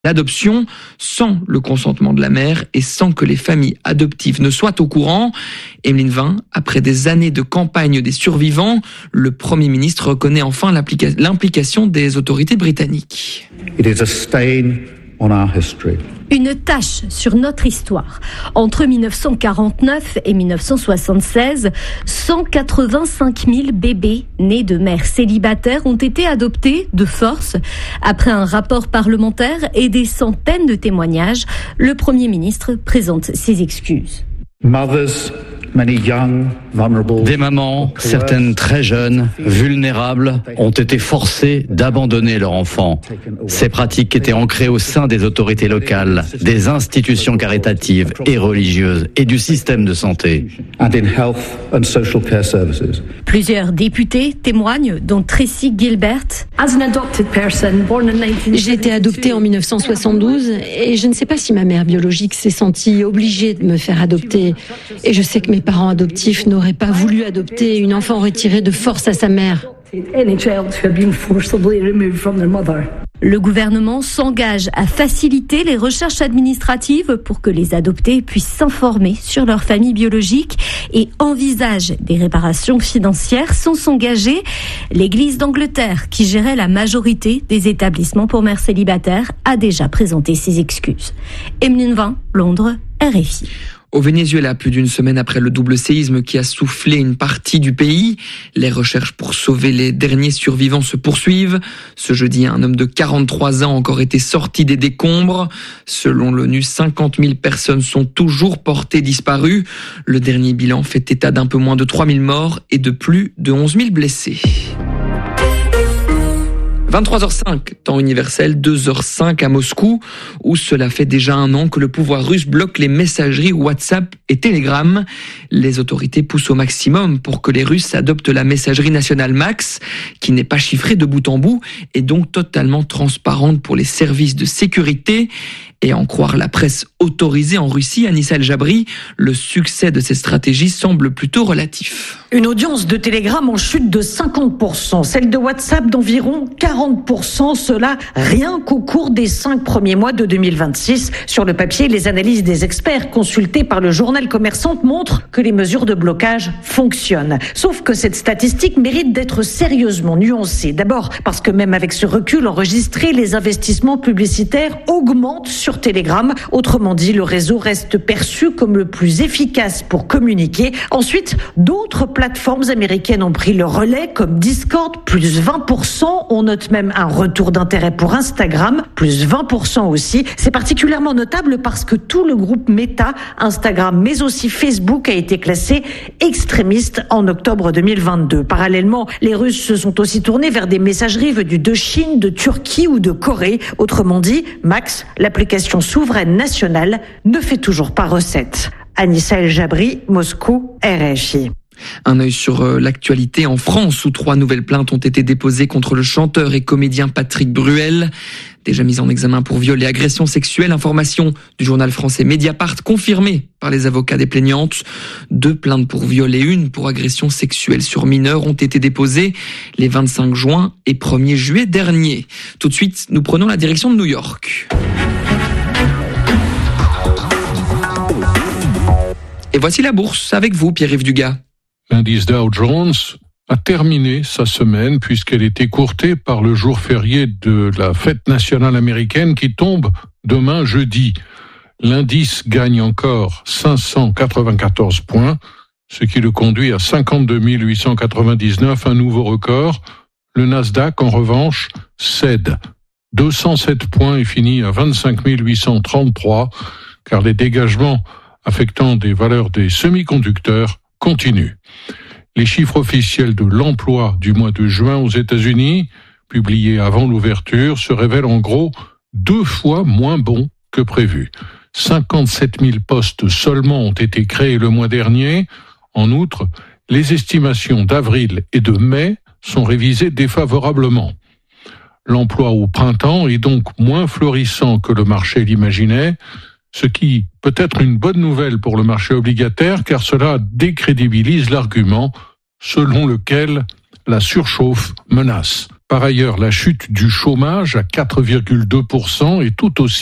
l'adoption sans le consentement de la mère et sans que les familles adoptives ne soient au courant. Emeline Vin, après des années de campagne des survivants, le Premier ministre reconnaît enfin l'implication des autorités britanniques. It is a stain on our history. Une tache sur notre histoire. Entre 1949 et 1976, 185 000 bébés nés de mères célibataires ont été adoptés de force. Après un rapport parlementaire et des centaines de témoignages, le Premier ministre présente ses excuses. Mothers, many young, vulnerable. Des mamans, certaines très jeunes, vulnérables, ont été forcées d'abandonner leur enfant. Ces pratiques étaient ancrées au sein des autorités locales, des institutions caritatives et religieuses et du système de santé. And in health and social care services. Plusieurs députés témoignent, dont Tracy Gilbert. J'ai été adoptée en 1972 et je ne sais pas si ma mère biologique s'est sentie obligée de me faire adopter. Et je sais que mes parents adoptifs n'auraient pas voulu adopter une enfant retirée de force à sa mère. Le gouvernement s'engage à faciliter les recherches administratives pour que les adoptés puissent s'informer sur leur famille biologique et envisage des réparations financières sans s'engager. L'Église d'Angleterre, qui gérait la majorité des établissements pour mères célibataires, a déjà présenté ses excuses. Emeline Vin, Londres, RFI. Au Venezuela, plus d'une semaine après le double séisme qui a soufflé une partie du pays, les recherches pour sauver les derniers survivants se poursuivent. Ce jeudi, un homme de 43 ans a encore été sorti des décombres. Selon l'ONU, 50 000 personnes sont toujours portées disparues. Le dernier bilan fait état d'un peu moins de 3 000 morts et de plus de 11 000 blessés. 23h05, temps universel, 2h05 à Moscou, où cela fait déjà un an que le pouvoir russe bloque les messageries WhatsApp et Telegram. Les autorités poussent au maximum pour que les Russes adoptent la messagerie nationale Max, qui n'est pas chiffrée de bout en bout et donc totalement transparente pour les services de sécurité. Et à en croire la presse autorisée en Russie, Anissa El Jabri, le succès de cette stratégie semble plutôt relatif. Une audience de Telegram en chute de 50%, celle de WhatsApp d'environ 40%, cela rien qu'au cours des 5 premiers mois de 2026. Sur le papier, les analyses des experts consultés par le journal Commerçante montrent que les mesures de blocage fonctionnent. Sauf que cette statistique mérite d'être sérieusement nuancée. D'abord parce que même avec ce recul enregistré, les investissements publicitaires augmentent sur Telegram. Autrement dit, le réseau reste perçu comme le plus efficace pour communiquer. Ensuite, d'autres plateformes américaines ont pris le relais, comme Discord, plus 20%. On note même un retour d'intérêt pour Instagram, plus 20% aussi. C'est particulièrement notable parce que tout le groupe Meta, Instagram, mais aussi Facebook, a été classé extrémiste en octobre 2022. Parallèlement, les Russes se sont aussi tournés vers des messageries venues de Chine, de Turquie ou de Corée. Autrement dit, Max, l'application souveraine nationale, ne fait toujours pas recette. Anissa El Jabri, Moscou, RFI. Un œil sur l'actualité en France, où 3 nouvelles plaintes ont été déposées contre le chanteur et comédien Patrick Bruel. Déjà mis en examen pour viol et agression sexuelle. Information du journal français Mediapart, confirmée par les avocats des plaignantes. 2 plaintes pour viol et 1 pour agression sexuelle sur mineurs ont été déposées les 25 juin et 1er juillet dernier. Tout de suite, nous prenons la direction de New York. Et voici la bourse avec vous, Pierre-Yves Dugas. L'indice Dow Jones a terminé sa semaine puisqu'elle est écourtée par le jour férié de la fête nationale américaine qui tombe demain jeudi. L'indice gagne encore 594 points, ce qui le conduit à 52 899, un nouveau record. Le Nasdaq, en revanche, cède 207 points et finit à 25 833, car les dégagements affectant des valeurs des semi-conducteurs continuent. Les chiffres officiels de l'emploi du mois de juin aux États-Unis, publiés avant l'ouverture, se révèlent en gros 2 fois moins bons que prévu. 57 000 postes seulement ont été créés le mois dernier. En outre, les estimations d'avril et de mai sont révisées défavorablement. L'emploi au printemps est donc moins florissant que le marché l'imaginait, ce qui peut être une bonne nouvelle pour le marché obligataire, car cela décrédibilise l'argument selon lequel la surchauffe menace. Par ailleurs, la chute du chômage à 4,2% est tout aussi